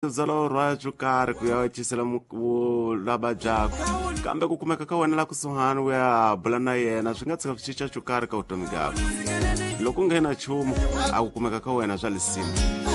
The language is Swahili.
zalo rwa chukari ku ya chisela laba jako kambe ku kumeka ka wena la kusuhani we ya bula na yena swi nga tshika swi chukari ka vutomi byako loko nghena chumu a ku kumeka ka wena swa lisimu